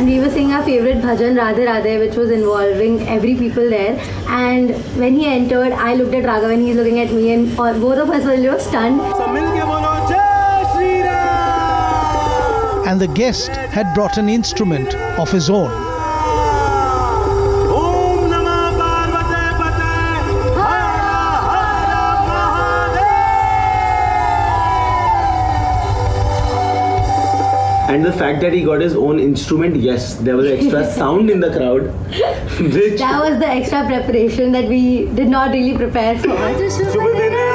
and we were singing our favorite bhajan Radhe Radhe, which was involving every people there. And when he entered, I looked at Raghav and he's looking at me, and both of us were stunned. And the guest had brought an instrument of his own. And the fact that he got his own instrument, yes, there was extra sound in the crowd. That was the extra preparation that we did not really prepare for.